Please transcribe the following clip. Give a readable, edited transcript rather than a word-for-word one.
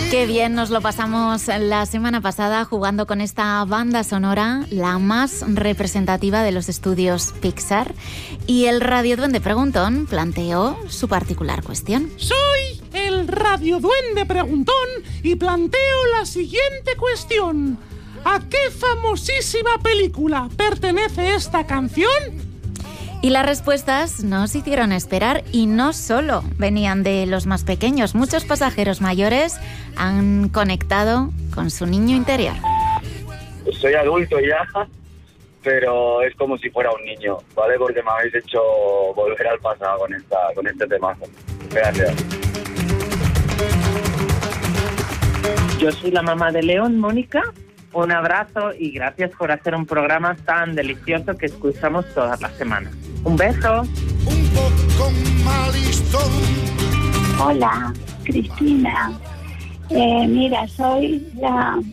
Qué bien nos lo pasamos la semana pasada jugando con esta banda sonora, la más representativa de los estudios Pixar, y el radioduende preguntón planteó su particular cuestión. Soy el radioduende preguntón y planteo la siguiente cuestión. ¿A qué famosísima película pertenece esta canción? Y las respuestas no se hicieron esperar y no solo venían de los más pequeños. Muchos pasajeros mayores han conectado con su niño interior. Soy adulto ya, pero es como si fuera un niño, ¿vale? Porque me habéis hecho volver al pasado con este temazo. Gracias. Yo soy la mamá de León, Mónica. Un abrazo y gracias por hacer un programa tan delicioso que escuchamos todas las semanas. Un beso. Un poco malistón. Hola, Cristina. Mira, soy la